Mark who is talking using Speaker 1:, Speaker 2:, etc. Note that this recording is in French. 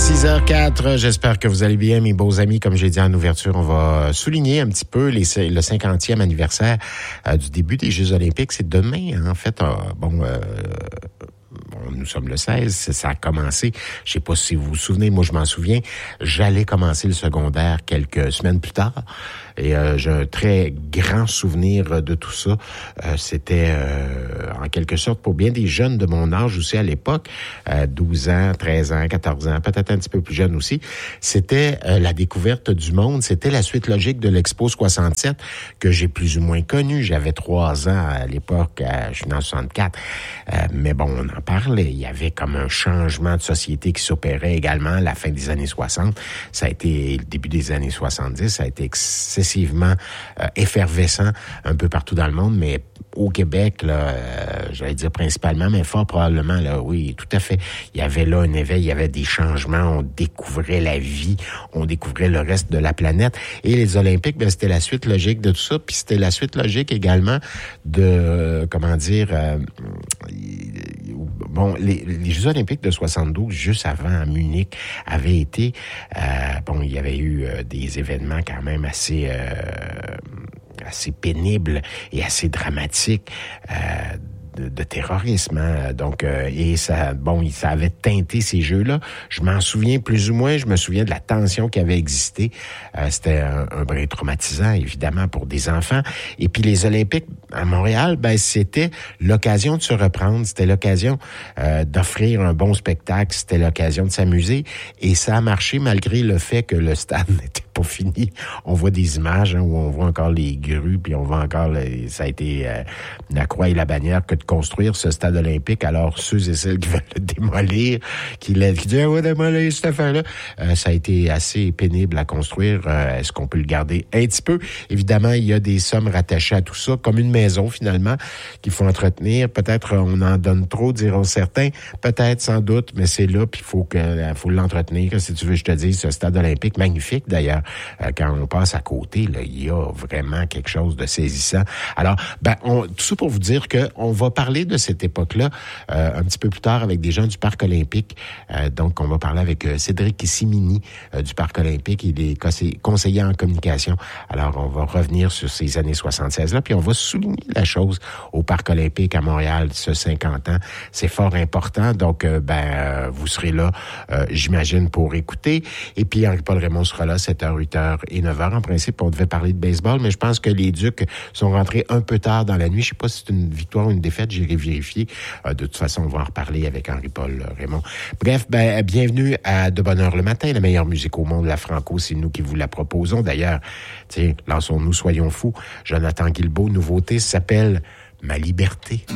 Speaker 1: 6h04, j'espère que vous allez bien, mes beaux amis. Comme j'ai dit en ouverture, on va souligner un petit peu le 50e anniversaire du début des Jeux olympiques. C'est demain, en fait. Nous sommes le 16, ça a commencé. Je sais pas si vous vous souvenez, moi je m'en souviens. J'allais commencer le secondaire quelques semaines plus tard. Et j'ai un très grand souvenir de tout ça. C'était en quelque sorte pour bien des jeunes de mon âge aussi à l'époque, 12 ans, 13 ans, 14 ans, peut-être un petit peu plus jeune aussi. C'était la découverte du monde. C'était la suite logique de l'Expo 67 que j'ai plus ou moins connue. J'avais 3 ans à l'époque, je suis né en 64. Mais bon, on en parlait. Il y avait comme un changement de société qui s'opérait également à la fin des années 60. Ça a été le début des années 70. Ça a été excessivement effervescent un peu partout dans le monde, mais au Québec, là, j'allais dire principalement, mais fort probablement, là, oui, tout à fait. Il y avait là un éveil, il y avait des changements, on découvrait la vie, on découvrait le reste de la planète. Et les Olympiques, ben, c'était la suite logique de tout ça, puis c'était la suite logique également de, les Jeux olympiques de 72, juste avant à Munich, avaient été, il y avait eu des événements quand même assez pénibles et assez dramatiques de terrorisme, hein? Donc et ça avait teinté ces jeux-là. Je m'en souviens plus ou moins. Je me souviens de la tension qui avait existé. C'était un brin traumatisant, évidemment, pour des enfants. Et puis les Olympiques à Montréal, ben c'était l'occasion de se reprendre. C'était l'occasion d'offrir un bon spectacle. C'était l'occasion de s'amuser. Et ça a marché malgré le fait que le stade n'était pas fini. On voit des images où on voit encore les grues, puis on voit encore ça a été la croix et la bannière que de construire ce stade olympique. Alors ceux et celles qui veulent le démolir, qui disent on va démolir cette affaire-là, ça a été assez pénible à construire. Est-ce qu'on peut le garder un petit peu? Évidemment, il y a des sommes rattachées à tout ça, comme une maison finalement qu'il faut entretenir. Peut-être on en donne trop, diront certains. Peut-être, sans doute, mais c'est là, puis il faut l'entretenir. Si tu veux, je te dis, ce stade olympique magnifique d'ailleurs. Quand on passe à côté, là, il y a vraiment quelque chose de saisissant. Alors, tout ça pour vous dire que on va parler de cette époque-là un petit peu plus tard avec des gens du Parc olympique. Donc, on va parler avec Cédric Simini du Parc olympique. Il est conseiller en communication. Alors, on va revenir sur ces années 76-là, puis on va souligner la chose au Parc olympique à Montréal, ce 50 ans. C'est fort important. Donc, vous serez là, j'imagine, pour écouter. Et puis, Henri-Paul Raymond sera là, 7h, 8h et 9h. En principe, on devait parler de baseball, mais je pense que les Ducs sont rentrés un peu tard dans la nuit. Je sais pas si c'est une victoire ou une défaite, j'irai vérifier. De toute façon, on va en reparler avec Henri-Paul Raymond. Bref, bienvenue à De Bonne Heure le matin, la meilleure musique au monde, la Franco, c'est nous qui vous la proposons. D'ailleurs, lançons-nous, soyons fous. Jonathan Guilbeault, nouveauté, s'appelle « Ma liberté ».